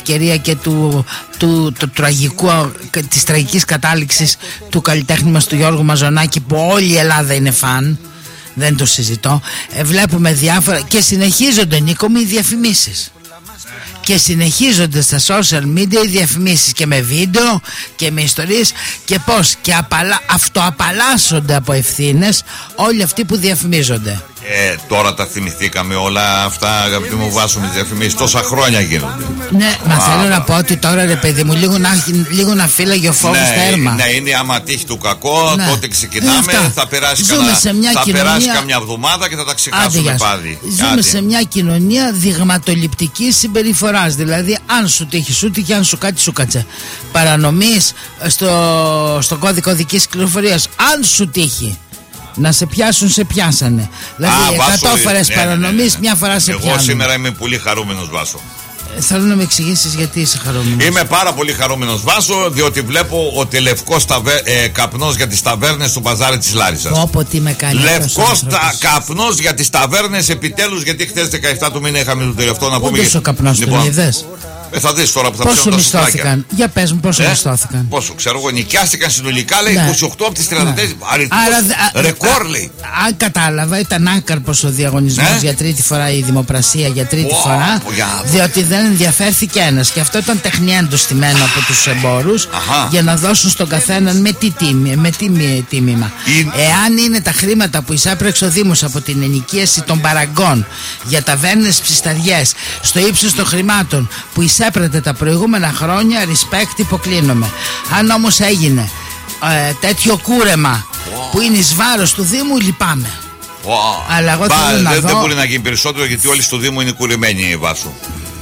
ευκαιρία και της τραγικής κατάληξης του καλλιτέχνη μας του Γιώργου Μαζονάκη, που όλη η Ελλάδα είναι φαν, δεν το συζητώ. Βλέπουμε διάφορα και συνεχίζονται, Νίκο μου, οι διαφημίσεις. Και συνεχίζονται στα social media οι διαφημίσεις, και με βίντεο και με ιστορίες, και πώς και αυτοαπαλλάσσονται από ευθύνες όλοι αυτοί που διαφημίζονται. Τώρα τα θυμηθήκαμε όλα αυτά, αγαπητοί μου, Βάσο, με τις διαφημίσεις. Τόσα χρόνια γίνονται. Ναι, μα θέλω να πω ότι τώρα, ρε παιδί μου, λίγο να φύλαγε ο φόβος στα έρμα. Ναι, είναι άμα τύχει του κακό, τότε ξεκινάμε. Θα περάσει καμιά εβδομάδα και θα τα ξεχάσουμε πάλι. Ζούμε σε μια κοινωνία δειγματοληπτικής συμπεριφοράς. Δηλαδή, αν σου τύχει, σου τύχει, αν σου κάτι, σου κάτσε. Παρανομής στον κώδικο οδικής κυκλοφορίας, αν σου τύχει να σε πιάσουν, σε πιάσανε. Δηλαδή 100 φορές παρανομής, μια φορά σε πιάνουν. Εγώ σήμερα είμαι πολύ χαρούμενος, Βάσο. Θέλω να με εξηγήσεις γιατί είσαι χαρούμενος. Είμαι πάρα πολύ χαρούμενος, Βάσο, διότι βλέπω ότι λευκός καπνός για τις ταβέρνες του Παζάρι της Λάρισσας. Όποτε με κάνει. Λευκός καπνός για τις ταβέρνες, επιτέλους, γιατί χθες 17 του μήνα είχαμε το τελευταίο να πούμε. Ούτε ο καπνός τον είδες? Θα δεις τώρα που θα πόσο μισθώθηκαν? Για πες μου, πόσο μισθώθηκαν? Πόσο, ξέρω εγώ, νοικιάστηκαν συνολικά, λέει, 28 από τις 34. Ρεκόρ, λέει. Αν κατάλαβα, ήταν άκαρπος ο διαγωνισμός για τρίτη φορά, η δημοπρασία για τρίτη φορά, διότι δεν ενδιαφέρθηκε ένας. Και αυτό ήταν τεχνιέντο στημένο από τους εμπόρους για να δώσουν στον καθέναν με τι τίμημα. Εάν είναι τα χρήματα που εισέπραξε ο Δήμος από την ενοικίαση των παραγκών για ταβέρνες ψισταριές στο ύψος των χρημάτων που εισέπρατε τα προηγούμενα χρόνια, respect, υποκλίνομαι. Αν όμως έγινε τέτοιο κούρεμα που είναι εις βάρος του Δήμου, λυπάμαι. Αλλά εγώ θέλω να δω. Δεν μπορεί να γίνει περισσότερο, γιατί όλοι στο Δήμο είναι κουρεμένοι, Βάσο.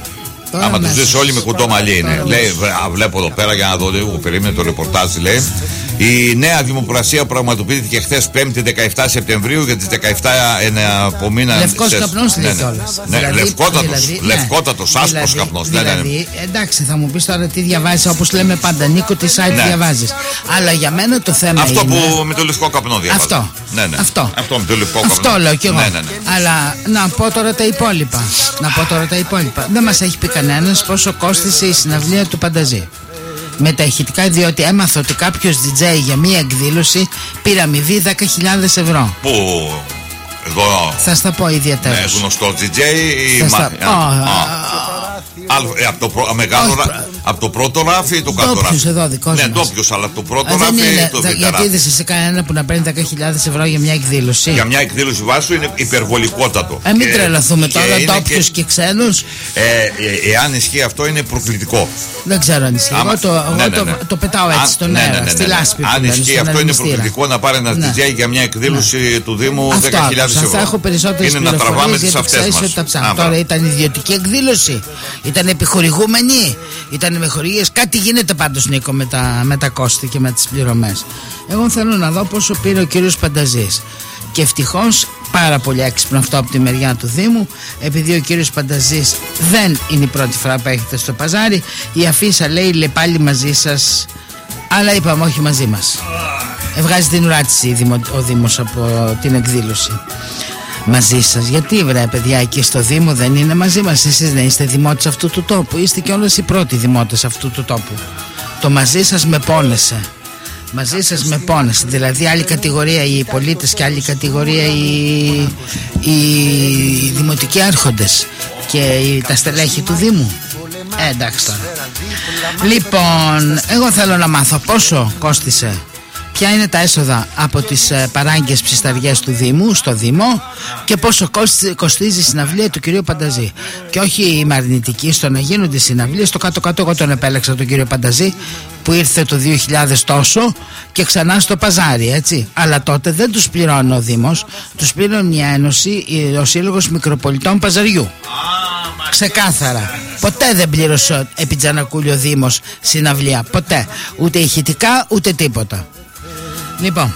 Άμα τους δεις όλοι με κουντό μαλλί είναι. Λέει, βλέπω εδώ πέρα για να δω λίγο, περίμενε το ρεπορτάζ, λέει. Η νέα δημοπρασία πραγματοποιήθηκε χθες 5η 17 Σεπτεμβρίου για τις 17 από μήνα. Λευκός καπνός λέει κιόλας. Ναι, λευκότατος, άσπρος καπνός. Δηλαδή, εντάξει, θα μου πεις τώρα τι διαβάζεις, όπως λέμε πάντα, Νίκο, τι site διαβάζεις. Αλλά για μένα το θέμα αυτό είναι. Αυτό που με το λευκό καπνό διαβάζω. Αυτό με το λευκό καπνό. Αυτό λέω κι εγώ. Αλλά να πω τώρα τα υπόλοιπα. Δεν μας έχει πει κανένας πόσο κόστησε η συναυλία του Πανταζή με τα ηχητικά, διότι έμαθα ότι κάποιος DJ για μία εκδήλωση πήρε αμοιβή 10.000 ευρώ. Πού? Εδώ. Θα στα πω ιδιαίτερα. Γνωστό DJ ή από το πρώτο ράφι ή το κάτω ράφι? Εδώ δικός μας. Ναι, ντόπιος, αλλά από το πρώτο ράφι ή το β' γιατί είδες εσύ κανένα που να παίρνει 10.000 ευρώ για μια εκδήλωση? Για μια εκδήλωση, Βάσου, είναι υπερβολικότατο. Μην τρελαθούμε τώρα, ντόπιους και ξένους. Εάν ισχύει αυτό, είναι προκλητικό. Δεν ξέρω αν ισχύει. Εγώ το πετάω έτσι στον αέρα, στη λάσπη. Αν ισχύει αυτό, είναι προκλητικό να πάρει ένα DJ για μια εκδήλωση του Δήμου 10.000 ευρώ. Θα έχω περισσότερες πληροφορίες, γιατί ξέρεις ότι τα ψάχνω. Τώρα ήταν ιδιωτική εκδήλωση, ήταν επιχορηγούμενη, ήταν με χορηγίες. Κάτι γίνεται πάντως, Νίκο, με τα κόστη και με τις πληρωμές. Εγώ θέλω να δω πόσο πήρε ο κύριος Πανταζής. Και ευτυχώς πάρα πολύ έξυπνο αυτό από τη μεριά του Δήμου, επειδή ο κύριος Πανταζής δεν είναι η πρώτη φορά που έχετε στο παζάρι. Η αφίσα λέει πάλι μαζί σας, αλλά είπαμε όχι μαζί μας. Βγάζει την ουρά της ο Δήμος από την εκδήλωση. Μαζί σας, γιατί βρε παιδιά, εκεί στο Δήμο δεν είναι μαζί μας? Εσείς δεν είστε δημότες αυτού του τόπου? Είστε και όλες οι πρώτοι δημότες αυτού του τόπου. Το μαζί σας με πόνεσε. Μαζί σας με πόνεσε. Δηλαδή άλλη κατηγορία οι πολίτες και άλλη κατηγορία οι δημοτικοί άρχοντες και τα στελέχη του Δήμου. Εντάξει τώρα. Λοιπόν, εγώ θέλω να μάθω πόσο κόστισε, ποια είναι τα έσοδα από τις παράγκες ψισταριές του Δήμου, στο Δήμο, και πόσο κοστίζει η συναυλία του κυρίου Πανταζή. Και όχι είμαι αρνητική στο να γίνονται συναυλίες. Στο κάτω-κάτω εγώ τον επέλεξα τον κύριο Πανταζή, που ήρθε το 2000 τόσο και ξανά στο παζάρι, έτσι. Αλλά τότε δεν τους πληρώνει ο Δήμος, τους πληρώνει η Ένωση, ο Σύλλογος Μικροπολιτών Παζαριού. Ξεκάθαρα. Ποτέ δεν πλήρωσε επί Τζανακούλη ο Δήμος συναυλία. Ποτέ. Ούτε ηχητικά ούτε τίποτα. Λοιπόν,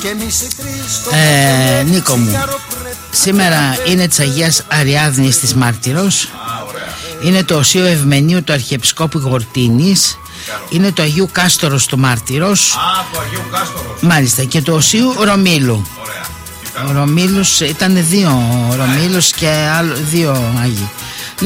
Νίκο μου, σήμερα είναι της Αγίας Αριάδνης της Μάρτυρος, είναι το Οσείο Ευμενίου του Αρχιεπισκόπου Γορτίνης, είναι το Αγίου Κάστορος του Μάρτυρος. Το Αγίου Κάστορος. Μάλιστα, και το Οσίου Ρωμήλου. Ο Ρωμήλους ήταν δύο Ρωμήλους και δύο Άγιοι.